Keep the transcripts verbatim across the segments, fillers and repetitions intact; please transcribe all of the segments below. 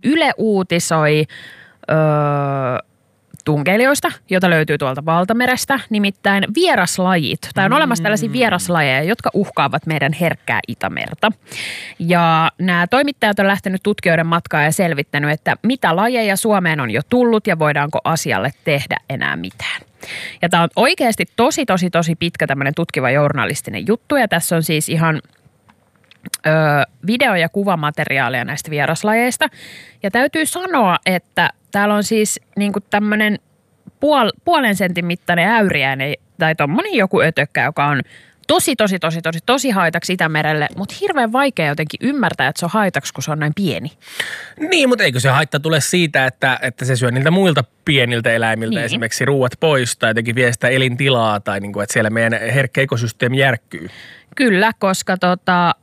Yle uutisoi öö, tunkeilijoista, jota löytyy tuolta Valtamerestä, nimittäin vieraslajit. Tai on olemassa tällaisia vieraslajeja, jotka uhkaavat meidän herkkää Itämerta. Ja nämä toimittajat on lähtenyt tutkijoiden matkaan ja selvittänyt, että mitä lajeja Suomeen on jo tullut ja voidaanko asialle tehdä enää mitään. Ja tämä on oikeasti tosi, tosi, tosi pitkä tämmöinen tutkiva journalistinen juttu ja tässä on siis ihan Öö, video- ja kuvamateriaalia näistä vieraslajeista. Ja täytyy sanoa, että täällä on siis niinku tämmöinen puol, puolen sentin mittainen äyriäinen tai tommonen joku ötökkä, joka on tosi, tosi, tosi, tosi, tosi haitaksi Itämerelle, mutta hirveän vaikea jotenkin ymmärtää, että se on haitaksi, kun se on näin pieni. Niin, mutta eikö se haitta tule siitä, että, että se syö niiltä muilta pieniltä eläimiltä niin. Esimerkiksi ruuat pois tai jotenkin vie sitä elintilaa tai niin kuin, että siellä meidän herkkä ekosysteemi järkkyy? Kyllä, koska tota...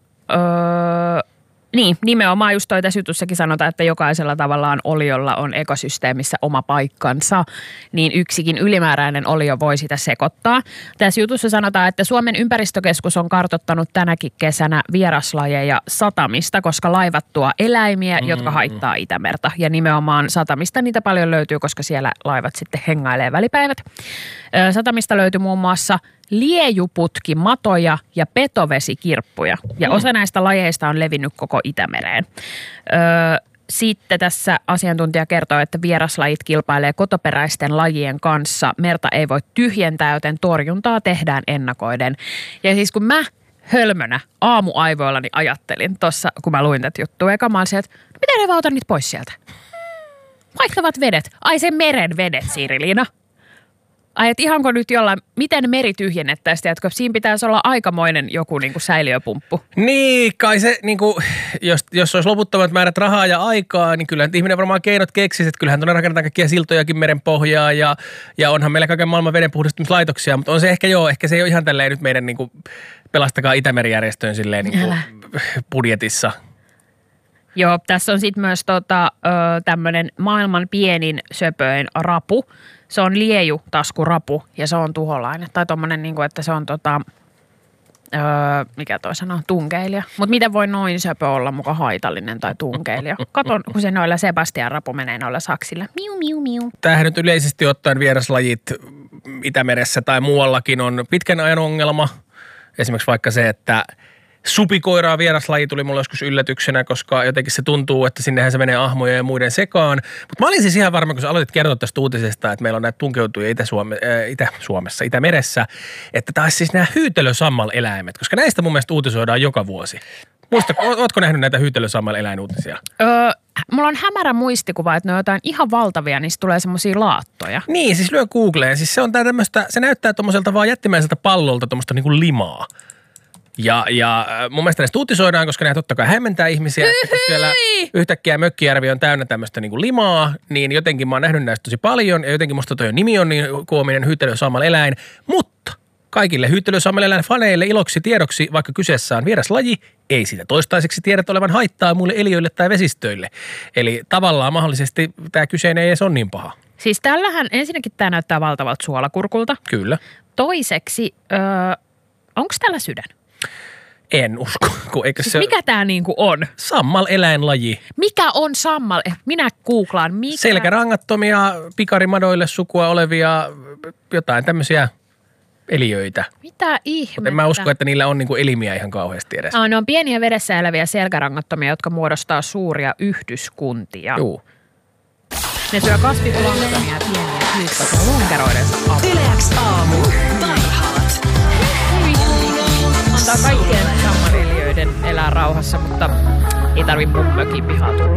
Öö, niin, nimenomaan just toi tässä jutussakin sanotaan, että jokaisella tavallaan oliolla on ekosysteemissä oma paikkansa, niin yksikin ylimääräinen olio voi sitä sekoittaa. Tässä jutussa sanotaan, että Suomen ympäristökeskus on kartoittanut tänäkin kesänä vieraslajeja satamista, koska laivat tuo eläimiä, mm-hmm. jotka haittaa Itämerta. Ja nimenomaan satamista niitä paljon löytyy, koska siellä laivat sitten hengailee välipäivät. Satamista löytyy muun muassa liejuputkimatoja ja petovesikirppuja. Ja osa näistä lajeista on levinnyt koko Itämereen. Öö, sitten tässä asiantuntija kertoo, että vieraslajit kilpailee kotoperäisten lajien kanssa. Merta ei voi tyhjentää, joten torjuntaa tehdään ennakoiden. Ja siis kun mä hölmönä aamuaivoillani ajattelin tuossa, kun mä luin tätä juttua, eka mä olisin, että miten ne vaan otan niitä pois sieltä? Vaihtavat vedet. Ai se meren vedet, Siiri-Liina. Ai, että ihanko nyt jollain, miten meri tyhjennettäisiin, että siinä pitäisi olla aikamoinen joku niin kuin säiliöpumppu. Niin, kai se, niin kuin, jos, jos olisi loputtomat määrät rahaa ja aikaa, niin kyllähän ihminen varmaan keinot keksisi, että kyllähän tuonne rakennetaan kaikkia siltojakin meren pohjaa ja, ja onhan meillä kaiken maailman vedenpuhdistamislaitoksia, mutta on se ehkä joo, ehkä se ei ole ihan tälleen nyt meidän niin kuin, pelastakaa Itämeri-järjestöön silleen niin kuin budjetissa. Joo, tässä on sitten myös tota, tämmöinen maailman pienin söpöin rapu. Se on liejutasku-rapu ja se on tuholainen. Tai tommonen, niin kuin, että se on tota, öö, mikä toi sanoo, tunkeilija. Mutta miten voi noin söpö olla muka haitallinen tai tunkeilija? Katon, kun se noilla Sebastian-rapu menee noilla saksilla. Miu, miu, miu. Tämähän nyt yleisesti ottaen vieraslajit Itämeressä tai muuallakin on pitkän ajan ongelma. Esimerkiksi vaikka se, että supikoiraa vieraslaji tuli mulle joskus yllätyksenä, koska jotenkin se tuntuu, että sinnehän se menee ahmoja ja muiden sekaan. Mutta mä olin siis ihan varma, kun sä aloitit kertoa tästä uutisesta, että meillä on näitä tunkeutujia Itä-Suome, äh, Itä-Suomessa, Itämeressä, että taas siis nämä hyytelösammal-eläimet, koska näistä mun mielestä uutisoidaan joka vuosi. Muista, ootko nähnyt näitä hyytelösammal-eläinuutisia? Öö, mulla on hämärä muistikuva, että ne on jotain ihan valtavia, niistä tulee semmosia laattoja. Niin, siis lyö Googleen. Siis se on tää tämmöistä, se näyttää tommoselta vaan jättimäiseltä pallolta tommoista niinku limaa. Ja, ja mun mielestä näistä uutisoidaan, koska nämä totta kai hämmentää ihmisiä. Kun siellä yhtäkkiä Mökkijärvi on täynnä tämmöistä niin kuin limaa, niin jotenkin mä oon nähnyt näistä tosi paljon. Ja jotenkin musta toi nimi on niin koominen hyytelösammal-eläin. Mutta kaikille hyytelösammal-eläin faneille iloksi tiedoksi, vaikka kyseessä on vieraslaji, ei sitä toistaiseksi tiedetä olevan haittaa muille eliöille tai vesistöille. Eli tavallaan mahdollisesti tämä kyseinen ei edes ole niin paha. Siis tällähän ensinnäkin tämä näyttää valtavalta suolakurkulta. Kyllä. Toiseksi, öö, onko tällä sydän? En usko. Kun eikö siis se mikä tämä niinku on? Sammal-eläinlaji. Mikä on sammal? Minä googlaan. Mikä? Selkärangattomia, pikarimadoille sukua olevia, jotain tämmöisiä eliöitä. Mitä ihmettä? En mä usko, että niillä on niinku elimiä ihan kauheasti edes. No, ne on pieniä vedessä eläviä selkärangattomia, jotka muodostaa suuria yhdyskuntia. Juu. Ne syö kasviplanktonia ja pieniä hiukkasia lunkeroidensa avulla. Yle X aamu. Parhaat. Antaa kaikkien sammalelijöiden elää rauhassa, mutta ei tarvitse mun mökin pihaa tulla.